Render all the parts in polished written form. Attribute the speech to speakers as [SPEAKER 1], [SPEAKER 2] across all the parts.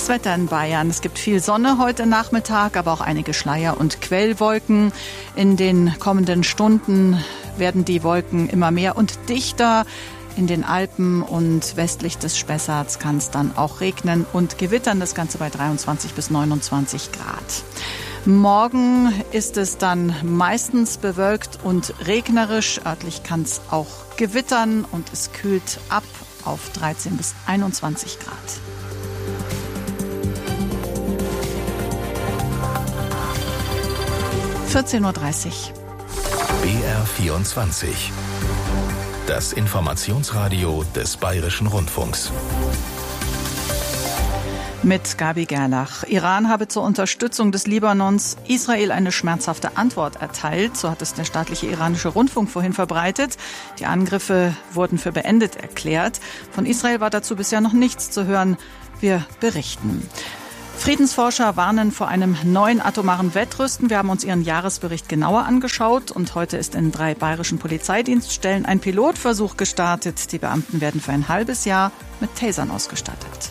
[SPEAKER 1] Das Wetter in Bayern. Es gibt viel Sonne heute Nachmittag, aber auch einige Schleier- und Quellwolken. In den kommenden Stunden werden die Wolken immer mehr und dichter. In den Alpen und westlich des Spessarts kann es dann auch regnen und gewittern. Das Ganze bei 23 bis 29 Grad. Morgen ist es dann meistens bewölkt und regnerisch. Örtlich kann es auch gewittern und es kühlt ab auf 13 bis 21 Grad. (14:30 Uhr).
[SPEAKER 2] BR24. Das Informationsradio des Bayerischen Rundfunks.
[SPEAKER 1] Mit Gabi Gerlach. Iran habe zur Unterstützung des Libanons Israel eine schmerzhafte Antwort erteilt. So hat es der staatliche iranische Rundfunk vorhin verbreitet. Die Angriffe wurden für beendet erklärt. Von Israel war dazu bisher noch nichts zu hören. Wir berichten. Friedensforscher warnen vor einem neuen atomaren Wettrüsten. Wir haben uns ihren Jahresbericht genauer angeschaut und heute ist in 3 bayerischen Polizeidienststellen ein Pilotversuch gestartet. Die Beamten werden für ein halbes Jahr mit Tasern ausgestattet.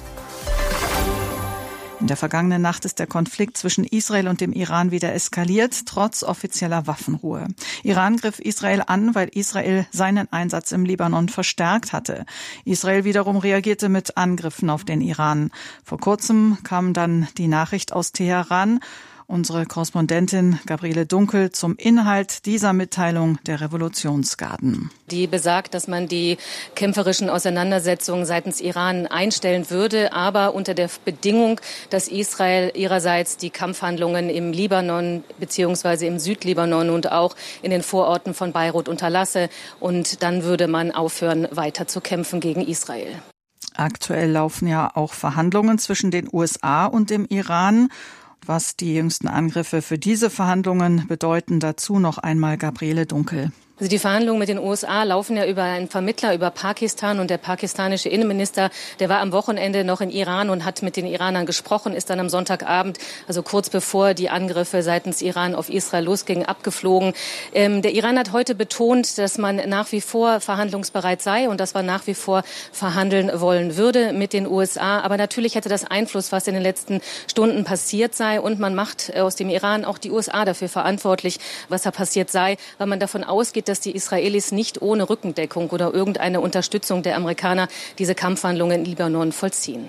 [SPEAKER 1] In der vergangenen Nacht ist der Konflikt zwischen Israel und dem Iran wieder eskaliert, trotz offizieller Waffenruhe. Iran griff Israel an, weil Israel seinen Einsatz im Libanon verstärkt hatte. Israel wiederum reagierte mit Angriffen auf den Iran. Vor kurzem kam dann die Nachricht aus Teheran. Unsere Korrespondentin Gabriele Dunkel zum Inhalt dieser Mitteilung der Revolutionsgarden.
[SPEAKER 3] Die besagt, dass man die kämpferischen Auseinandersetzungen seitens Iran einstellen würde, aber unter der Bedingung, dass Israel ihrerseits die Kampfhandlungen im Libanon bzw. im Südlibanon und auch in den Vororten von Beirut unterlasse. Und dann würde man aufhören, weiter zu kämpfen gegen Israel.
[SPEAKER 1] Aktuell laufen ja auch Verhandlungen zwischen den USA und dem Iran. Was die jüngsten Angriffe für diese Verhandlungen bedeuten, dazu noch einmal Gabriele Dunkel.
[SPEAKER 3] Also die Verhandlungen mit den USA laufen ja über einen Vermittler, über Pakistan, und der pakistanische Innenminister, der war am Wochenende noch in Iran und hat mit den Iranern gesprochen, ist dann am Sonntagabend, also kurz bevor die Angriffe seitens Iran auf Israel losgingen, abgeflogen. Der Iran hat heute betont, dass man nach wie vor verhandlungsbereit sei und dass man nach wie vor verhandeln wollen würde mit den USA. Aber natürlich hätte das Einfluss, was in den letzten Stunden passiert sei, und man macht aus dem Iran auch die USA dafür verantwortlich, was da passiert sei, weil man davon ausgeht, dass die Israelis nicht ohne Rückendeckung oder irgendeine Unterstützung der Amerikaner diese Kampfhandlungen in Libanon vollziehen.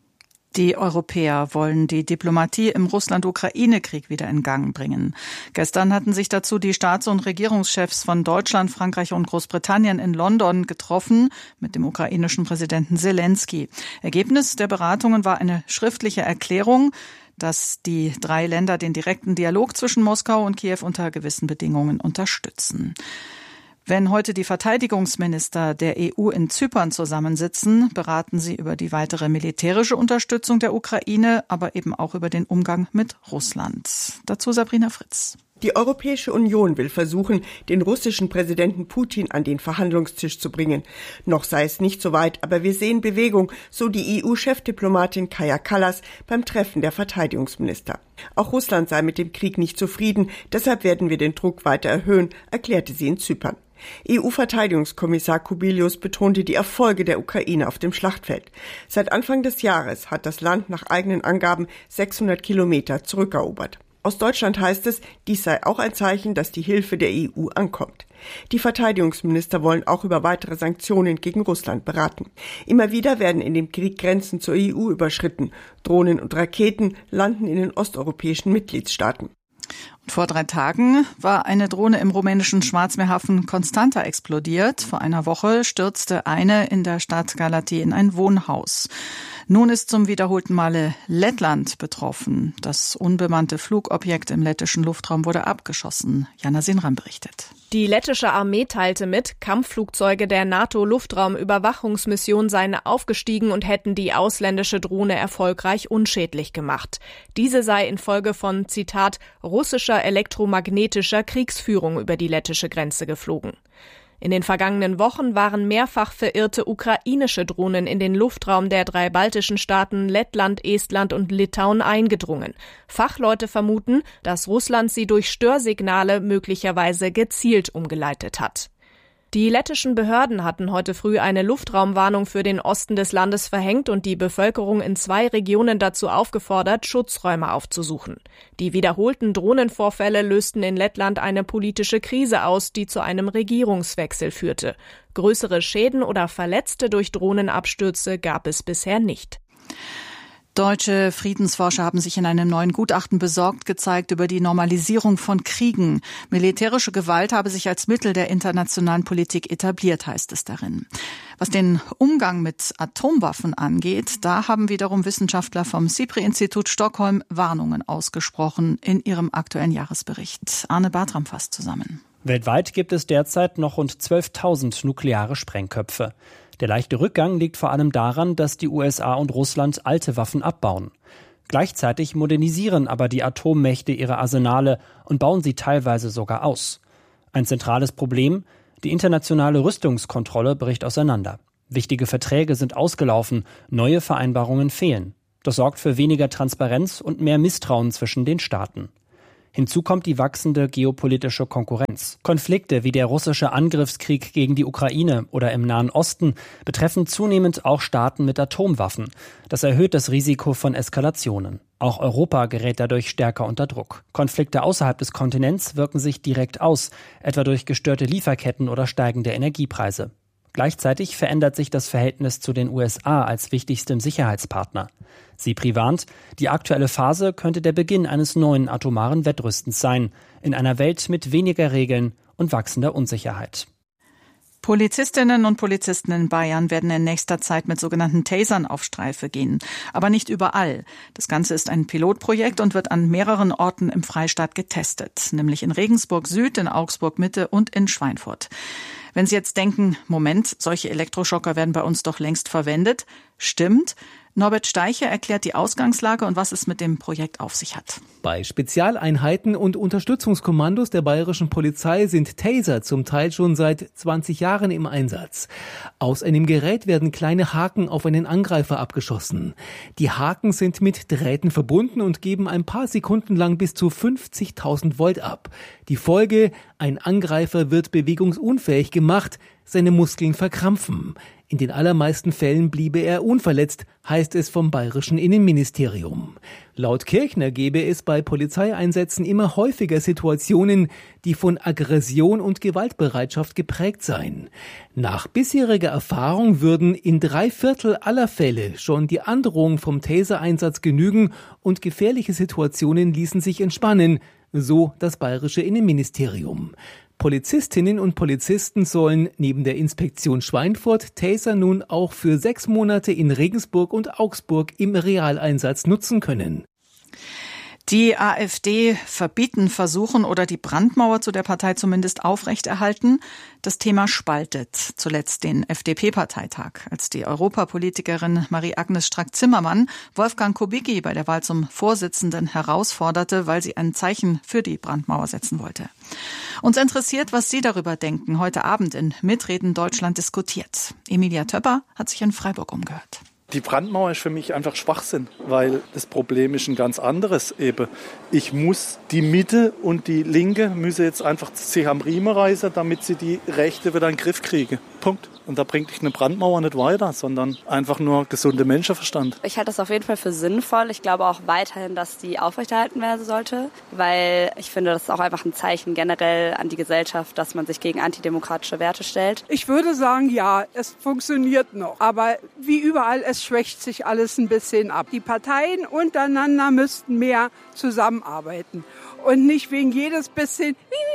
[SPEAKER 1] Die Europäer wollen die Diplomatie im Russland-Ukraine-Krieg wieder in Gang bringen. Gestern hatten sich dazu die Staats- und Regierungschefs von Deutschland, Frankreich und Großbritannien in London getroffen mit dem ukrainischen Präsidenten Selenskyj. Ergebnis der Beratungen war eine schriftliche Erklärung, dass die 3 Länder den direkten Dialog zwischen Moskau und Kiew unter gewissen Bedingungen unterstützen. Wenn heute die Verteidigungsminister der EU in Zypern zusammensitzen, beraten sie über die weitere militärische Unterstützung der Ukraine, aber eben auch über den Umgang mit Russland. Dazu Sabrina Fritz.
[SPEAKER 4] Die Europäische Union will versuchen, den russischen Präsidenten Putin an den Verhandlungstisch zu bringen. Noch sei es nicht so weit, aber wir sehen Bewegung, so die EU-Chefdiplomatin Kaja Kallas beim Treffen der Verteidigungsminister. Auch Russland sei mit dem Krieg nicht zufrieden, deshalb werden wir den Druck weiter erhöhen, erklärte sie in Zypern. EU-Verteidigungskommissar Kubilius betonte die Erfolge der Ukraine auf dem Schlachtfeld. Seit Anfang des Jahres hat das Land nach eigenen Angaben 600 Kilometer zurückerobert. Aus Deutschland heißt es, dies sei auch ein Zeichen, dass die Hilfe der EU ankommt. Die Verteidigungsminister wollen auch über weitere Sanktionen gegen Russland beraten. Immer wieder werden in dem Krieg Grenzen zur EU überschritten. Drohnen und Raketen landen in den osteuropäischen Mitgliedstaaten.
[SPEAKER 1] Und vor 3 Tagen war eine Drohne im rumänischen Schwarzmeerhafen Constanta explodiert. Vor einer Woche stürzte eine in der Stadt Galați in ein Wohnhaus. Nun ist zum wiederholten Male Lettland betroffen. Das unbemannte Flugobjekt im lettischen Luftraum wurde abgeschossen. Jana Sinram berichtet.
[SPEAKER 5] Die lettische Armee teilte mit, Kampfflugzeuge der NATO-Luftraumüberwachungsmission seien aufgestiegen und hätten die ausländische Drohne erfolgreich unschädlich gemacht. Diese sei infolge von, Zitat, russischer elektromagnetischer Kriegsführung über die lettische Grenze geflogen. In den vergangenen Wochen waren mehrfach verirrte ukrainische Drohnen in den Luftraum der 3 baltischen Staaten Lettland, Estland und Litauen eingedrungen. Fachleute vermuten, dass Russland sie durch Störsignale möglicherweise gezielt umgeleitet hat. Die lettischen Behörden hatten heute früh eine Luftraumwarnung für den Osten des Landes verhängt und die Bevölkerung in 2 Regionen dazu aufgefordert, Schutzräume aufzusuchen. Die wiederholten Drohnenvorfälle lösten in Lettland eine politische Krise aus, die zu einem Regierungswechsel führte. Größere Schäden oder Verletzte durch Drohnenabstürze gab es bisher nicht.
[SPEAKER 1] Deutsche Friedensforscher haben sich in einem neuen Gutachten besorgt gezeigt über die Normalisierung von Kriegen. Militärische Gewalt habe sich als Mittel der internationalen Politik etabliert, heißt es darin. Was den Umgang mit Atomwaffen angeht, da haben wiederum Wissenschaftler vom SIPRI-Institut Stockholm Warnungen ausgesprochen in ihrem aktuellen Jahresbericht. Arne Bartram fasst zusammen.
[SPEAKER 6] Weltweit gibt es derzeit noch rund 12.000 nukleare Sprengköpfe. Der leichte Rückgang liegt vor allem daran, dass die USA und Russland alte Waffen abbauen. Gleichzeitig modernisieren aber die Atommächte ihre Arsenale und bauen sie teilweise sogar aus. Ein zentrales Problem: die internationale Rüstungskontrolle bricht auseinander. Wichtige Verträge sind ausgelaufen, neue Vereinbarungen fehlen. Das sorgt für weniger Transparenz und mehr Misstrauen zwischen den Staaten. Hinzu kommt die wachsende geopolitische Konkurrenz. Konflikte wie der russische Angriffskrieg gegen die Ukraine oder im Nahen Osten betreffen zunehmend auch Staaten mit Atomwaffen. Das erhöht das Risiko von Eskalationen. Auch Europa gerät dadurch stärker unter Druck. Konflikte außerhalb des Kontinents wirken sich direkt aus, etwa durch gestörte Lieferketten oder steigende Energiepreise. Gleichzeitig verändert sich das Verhältnis zu den USA als wichtigstem Sicherheitspartner. SIPRI warnt, die aktuelle Phase könnte der Beginn eines neuen atomaren Wettrüstens sein, in einer Welt mit weniger Regeln und wachsender Unsicherheit.
[SPEAKER 1] Polizistinnen und Polizisten in Bayern werden in nächster Zeit mit sogenannten Tasern auf Streife gehen. Aber nicht überall. Das Ganze ist ein Pilotprojekt und wird an mehreren Orten im Freistaat getestet, nämlich in Regensburg Süd, in Augsburg Mitte und in Schweinfurt. Wenn Sie jetzt denken, Moment, solche Elektroschocker werden bei uns doch längst verwendet. Stimmt. Norbert Steicher erklärt die Ausgangslage und was es mit dem Projekt auf sich hat.
[SPEAKER 7] Bei Spezialeinheiten und Unterstützungskommandos der bayerischen Polizei sind Taser zum Teil schon seit 20 Jahren im Einsatz. Aus einem Gerät werden kleine Haken auf einen Angreifer abgeschossen. Die Haken sind mit Drähten verbunden und geben ein paar Sekunden lang bis zu 50.000 Volt ab. Die Folge: ein Angreifer wird bewegungsunfähig gemacht, seine Muskeln verkrampfen. In den allermeisten Fällen bliebe er unverletzt, heißt es vom bayerischen Innenministerium. Laut Kirchner gebe es bei Polizeieinsätzen immer häufiger Situationen, die von Aggression und Gewaltbereitschaft geprägt seien. Nach bisheriger Erfahrung würden in 3/4 aller Fälle schon die Androhung vom Taser-Einsatz genügen und gefährliche Situationen ließen sich entspannen, so das bayerische Innenministerium. Polizistinnen und Polizisten sollen neben der Inspektion Schweinfurt Taser nun auch für 6 Monate in Regensburg und Augsburg im Realeinsatz nutzen können.
[SPEAKER 1] Die AfD verbieten, versuchen oder die Brandmauer zu der Partei zumindest aufrechterhalten. Das Thema spaltet zuletzt den FDP-Parteitag, als die Europapolitikerin Marie-Agnes Strack-Zimmermann Wolfgang Kubicki bei der Wahl zum Vorsitzenden herausforderte, weil sie ein Zeichen für die Brandmauer setzen wollte. Uns interessiert, was Sie darüber denken. Heute Abend in Mitreden Deutschland diskutiert. Emilia Töpper hat sich in Freiburg umgehört.
[SPEAKER 8] Die Brandmauer ist für mich einfach Schwachsinn, weil das Problem ist ein ganz anderes eben. Ich muss die Mitte und die Linke müssen jetzt einfach sich am Riemen reißen, damit sie die Rechte wieder in den Griff kriegen. Punkt. Und da bringt dich eine Brandmauer nicht weiter, sondern einfach nur gesunder Menschenverstand.
[SPEAKER 9] Ich halte das auf jeden Fall für sinnvoll. Ich glaube auch weiterhin, dass die aufrechterhalten werden sollte, weil ich finde, das ist auch einfach ein Zeichen generell an die Gesellschaft, dass man sich gegen antidemokratische Werte stellt.
[SPEAKER 10] Ich würde sagen, ja, es funktioniert noch. Aber wie überall, es schwächt sich alles ein bisschen ab. Die Parteien untereinander müssten mehr zusammenarbeiten und nicht wegen jedes bisschen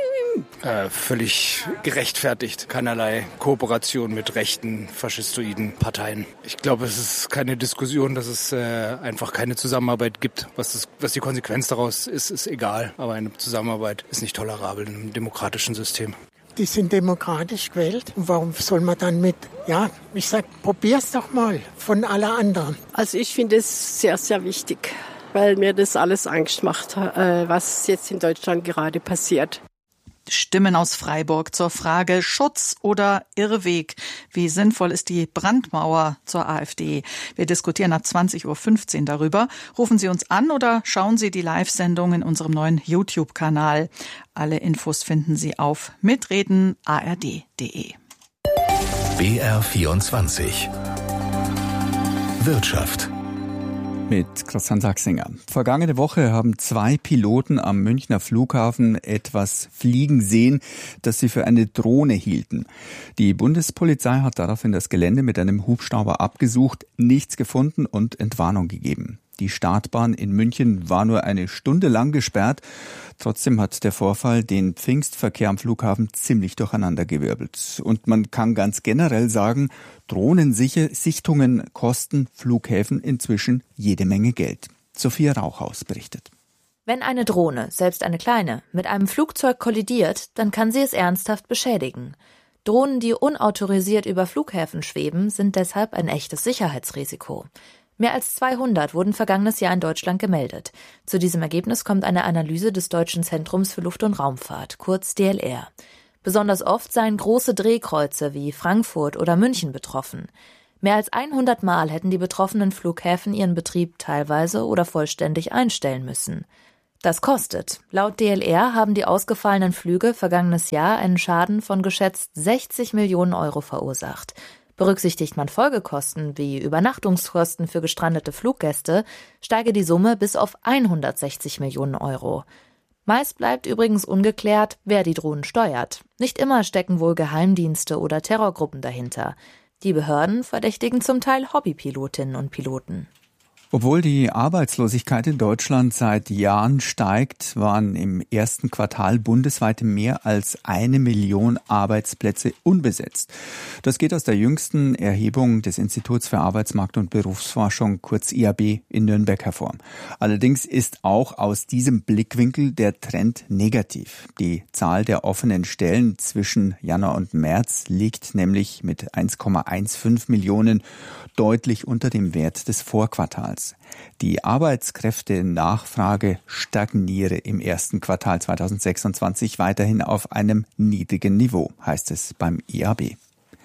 [SPEAKER 11] völlig gerechtfertigt. Keinerlei Kooperation mit rechten, faschistoiden Parteien. Ich glaube, es ist keine Diskussion, dass es einfach keine Zusammenarbeit gibt. Was die Konsequenz daraus ist, ist egal. Aber eine Zusammenarbeit ist nicht tolerabel in einem demokratischen System.
[SPEAKER 12] Die sind demokratisch gewählt. Und warum soll man dann probier's doch mal von aller anderen.
[SPEAKER 13] Also ich finde es sehr, sehr wichtig, weil mir das alles Angst macht, was jetzt in Deutschland gerade passiert.
[SPEAKER 1] Stimmen aus Freiburg zur Frage Schutz oder Irrweg. Wie sinnvoll ist die Brandmauer zur AfD? Wir diskutieren ab 20.15 Uhr darüber. Rufen Sie uns an oder schauen Sie die Live-Sendung in unserem neuen YouTube-Kanal. Alle Infos finden Sie auf mitreden.ard.de.
[SPEAKER 2] BR24 Wirtschaft.
[SPEAKER 14] Mit Christian Sachsinger. Vergangene Woche haben 2 Piloten am Münchner Flughafen etwas fliegen sehen, das sie für eine Drohne hielten. Die Bundespolizei hat daraufhin das Gelände mit einem Hubschrauber abgesucht, nichts gefunden und Entwarnung gegeben. Die Startbahn in München war nur eine Stunde lang gesperrt. Trotzdem hat der Vorfall den Pfingstverkehr am Flughafen ziemlich durcheinandergewirbelt. Und man kann ganz generell sagen, Drohnensichtungen kosten Flughäfen inzwischen jede Menge Geld. Sophia Rauchhaus berichtet.
[SPEAKER 15] Wenn eine Drohne, selbst eine kleine, mit einem Flugzeug kollidiert, dann kann sie es ernsthaft beschädigen. Drohnen, die unautorisiert über Flughäfen schweben, sind deshalb ein echtes Sicherheitsrisiko. Mehr als 200 wurden vergangenes Jahr in Deutschland gemeldet. Zu diesem Ergebnis kommt eine Analyse des Deutschen Zentrums für Luft- und Raumfahrt, kurz DLR. Besonders oft seien große Drehkreuze wie Frankfurt oder München betroffen. Mehr als 100 Mal hätten die betroffenen Flughäfen ihren Betrieb teilweise oder vollständig einstellen müssen. Das kostet. Laut DLR haben die ausgefallenen Flüge vergangenes Jahr einen Schaden von geschätzt 60 Millionen Euro verursacht. Berücksichtigt man Folgekosten wie Übernachtungskosten für gestrandete Fluggäste, steige die Summe bis auf 160 Millionen Euro. Meist bleibt übrigens ungeklärt, wer die Drohnen steuert. Nicht immer stecken wohl Geheimdienste oder Terrorgruppen dahinter. Die Behörden verdächtigen zum Teil Hobbypilotinnen und Piloten.
[SPEAKER 14] Obwohl die Arbeitslosigkeit in Deutschland seit Jahren steigt, waren im ersten Quartal bundesweit mehr als 1 Million Arbeitsplätze unbesetzt. Das geht aus der jüngsten Erhebung des Instituts für Arbeitsmarkt- und Berufsforschung, kurz IAB, in Nürnberg hervor. Allerdings ist auch aus diesem Blickwinkel der Trend negativ. Die Zahl der offenen Stellen zwischen Januar und März liegt nämlich mit 1,15 Millionen deutlich unter dem Wert des Vorquartals. Die Arbeitskräftenachfrage stagniere im ersten Quartal 2026 weiterhin auf einem niedrigen Niveau, heißt es beim IAB.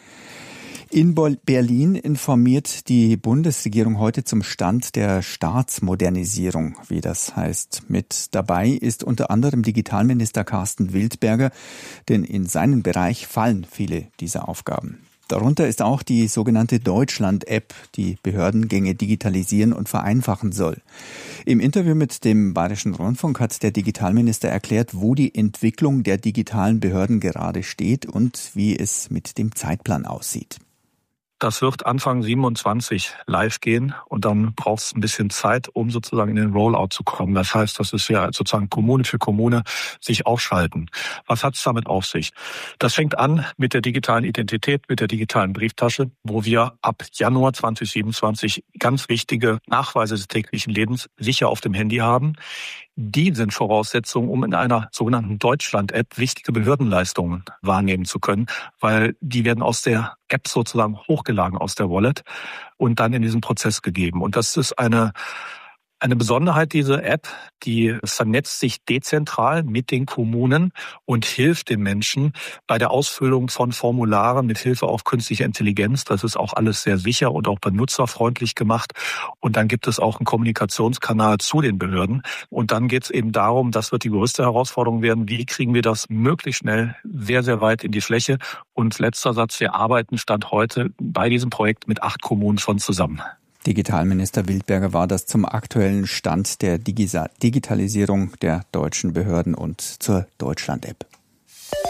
[SPEAKER 14] In Berlin informiert die Bundesregierung heute zum Stand der Staatsmodernisierung, wie das heißt. Mit dabei ist unter anderem Digitalminister Carsten Wildberger, denn in seinen Bereich fallen viele dieser Aufgaben. Darunter ist auch die sogenannte Deutschland-App, die Behördengänge digitalisieren und vereinfachen soll. Im Interview mit dem Bayerischen Rundfunk hat der Digitalminister erklärt, wo die Entwicklung der digitalen Behörden gerade steht und wie es mit dem Zeitplan aussieht.
[SPEAKER 16] Das wird Anfang 27 live gehen und dann braucht es ein bisschen Zeit, um sozusagen in den Rollout zu kommen. Das heißt, das ist ja sozusagen Kommune für Kommune sich aufschalten. Was hat es damit auf sich? Das fängt an mit der digitalen Identität, mit der digitalen Brieftasche, wo wir ab Januar 2027 ganz wichtige Nachweise des täglichen Lebens sicher auf dem Handy haben. Die sind Voraussetzungen, um in einer sogenannten Deutschland-App wichtige Behördenleistungen wahrnehmen zu können, weil die werden aus der App sozusagen hochgeladen aus der Wallet und dann in diesen Prozess gegeben. Und das ist eine Besonderheit dieser App, die vernetzt sich dezentral mit den Kommunen und hilft den Menschen bei der Ausfüllung von Formularen mit Hilfe auf künstlicher Intelligenz. Das ist auch alles sehr sicher und auch benutzerfreundlich gemacht. Und dann gibt es auch einen Kommunikationskanal zu den Behörden. Und dann geht es eben darum, das wird die größte Herausforderung werden, wie kriegen wir das möglichst schnell sehr, sehr weit in die Fläche. Und letzter Satz, wir arbeiten Stand heute bei diesem Projekt mit 8 Kommunen schon zusammen.
[SPEAKER 14] Digitalminister Wildberger war das zum aktuellen Stand der Digitalisierung der deutschen Behörden und zur Deutschland-App.